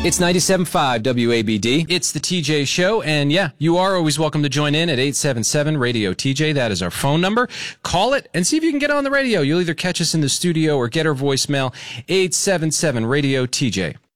It's 97.5 WABD. It's the TJ Show, and yeah, you are always welcome to join in at 877-RADIO-TJ. That is our phone number. Call it and see if you can get on the radio. You'll either catch us in the studio or get our voicemail, 877-RADIO-TJ.